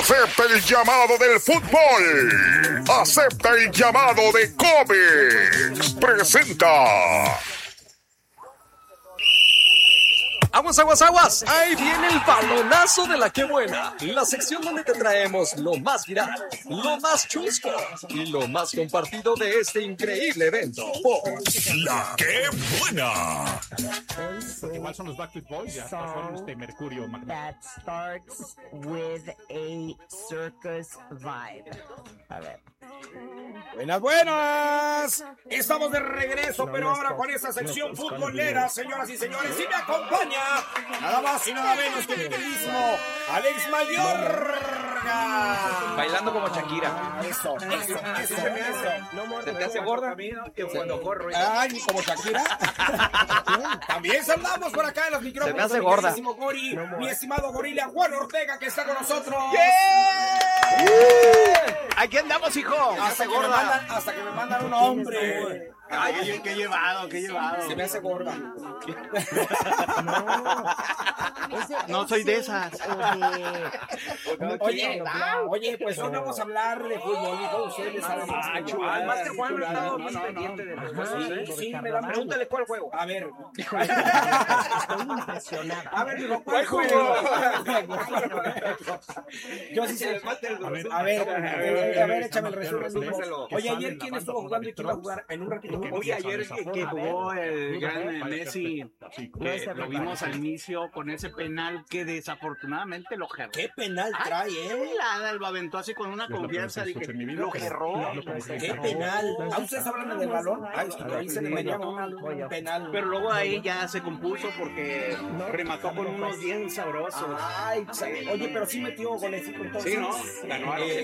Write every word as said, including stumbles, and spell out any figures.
Acepta el llamado del fútbol. Acepta el llamado de Comex. Presenta. Aguas, aguas, aguas. Ahí viene el balonazo de la que buena. La sección donde te traemos lo más viral, lo más chusco y lo más compartido de este increíble evento. Por La que buena. Igual son los Backstreet Boys, ya son este Mercurio Magneto. That starts with a circus vibe. A ver. Buenas, buenas. Estamos de regreso, pero ahora con esta sección futbolera, señoras y señores. Y me acompaña nada más y nada menos que el queridísimo Alex Mayorga. Bailando como Shakira. Eso, eso, eso, eso. ¿Se te hace gorda? Que cuando corro. Ay, como Shakira. También saludamos por acá en los micrófonos. Se me hace gorda. Mi, Gori, mi estimado gorila Juan Ortega, que está con nosotros. ¡Yeah! Aquí andamos, hijo. Hasta que, me mandan, hasta que me mandan un hombre. Ay, qué llevado, qué llevado. Se me hace gorda. No soy de esas. Oye, oye, pues hoy vamos a hablar de fútbol, hijo. Ustedes saben más. Ah, Master Juan ha estado muy pendiente de los juegos. Sí, me da. Pregúntale cuál juego. A ver. Estoy impresionada. A ver, digo, ¿cuál juego? Yo sí sé. A ver, a ver, échame el resumen. Oye, ayer quién estuvo jugando y quién va a jugar en un ratito. Oye, ayer que, que jugó el gran Messi, que lo vimos al inicio con ese penal que desafortunadamente lo gerró. ¿Qué penal trae, eh? La, lo aventó así con una confianza de que lo gerró. ¿Qué penal? ¿A ustedes hablan del balón? Ay, ahí se le venía un penal. Pero luego ahí ya se compuso porque remató con unos bien sabrosos. Ay, oye, pero sí metió golecito entonces. Sí, ¿no? Ganó a los